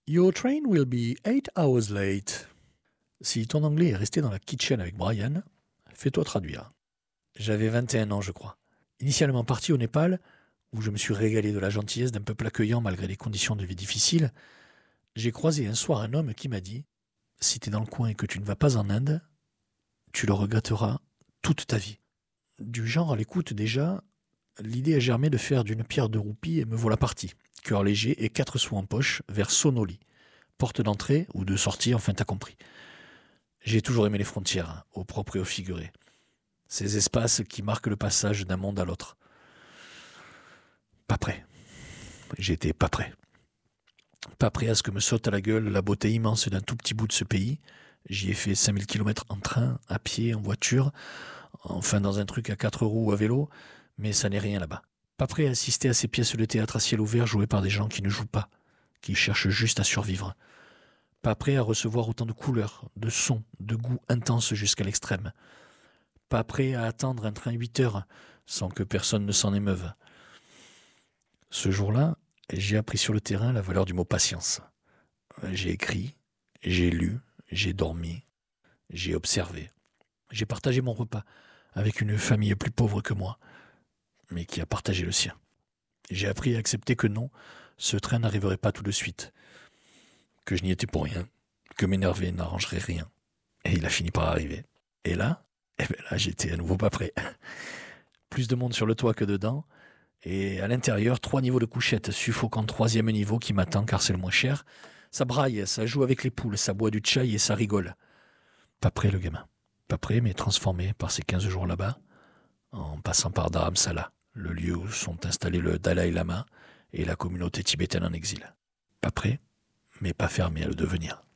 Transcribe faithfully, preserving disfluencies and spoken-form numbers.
Your train will be eight hours late. Si ton anglais est resté dans la kitchen avec Brian, fais-toi traduire. J'avais vingt et un ans, je crois. Initialement parti au Népal, où je me suis régalé de la gentillesse d'un peuple accueillant malgré les conditions de vie difficiles, j'ai croisé un soir un homme qui m'a dit « Si t'es dans le coin et que tu ne vas pas en Inde, tu le regretteras toute ta vie. » Du genre à l'écoute déjà, l'idée a germé de faire d'une pierre deux roupies et me voilà parti. Cœur léger et quatre sous en poche vers Sonoli. Porte d'entrée ou de sortie, enfin t'as compris. J'ai toujours aimé les frontières, hein, au propre et au figuré. Ces espaces qui marquent le passage d'un monde à l'autre. Pas prêt. J'étais pas prêt. Pas prêt à ce que me saute à la gueule la beauté immense d'un tout petit bout de ce pays. J'y ai fait cinq mille kilomètres en train, à pied, en voiture, enfin dans un truc à quatre roues ou à vélo, mais ça n'est rien là-bas. Pas prêt à assister à ces pièces de théâtre à ciel ouvert jouées par des gens qui ne jouent pas, qui cherchent juste à survivre. Pas prêt à recevoir autant de couleurs, de sons, de goûts intenses jusqu'à l'extrême. Pas prêt à attendre un train huit heures sans que personne ne s'en émeuve. Ce jour-là, j'ai appris sur le terrain la valeur du mot patience. J'ai écrit, j'ai lu, j'ai dormi, j'ai observé. J'ai partagé mon repas avec une famille plus pauvre que moi, mais qui a partagé le sien. J'ai appris à accepter que non, ce train n'arriverait pas tout de suite, que je n'y étais pour rien, que m'énerver n'arrangerait rien. Et il a fini par arriver. Et là, eh ben là, j'étais à nouveau pas prêt. Plus de monde sur le toit que dedans, et à l'intérieur, trois niveaux de couchette, suffocant troisième niveau qui m'attend car c'est le moins cher. Ça braille, ça joue avec les poules, ça boit du chai et ça rigole. Pas prêt le gamin. Pas prêt, mais transformé par ces quinze jours là-bas, en passant par Dharamsala, le lieu où sont installés le Dalai Lama et la communauté tibétaine en exil. Pas prêt, mais pas fermé à le devenir.